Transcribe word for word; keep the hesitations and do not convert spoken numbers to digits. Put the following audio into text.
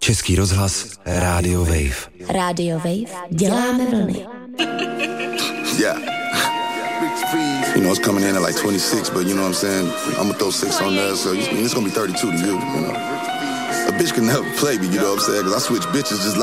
Český rozhlas, Radio Wave. Radio Wave, děláme vlny. Yeah. You know, it's coming in at like twenty-six, but you know what I'm saying? I'm gonna throw six on there, so it's gonna be thirty-two to you, you know. A bitch can never play me, you know what I'm saying? Because I switch bitches just like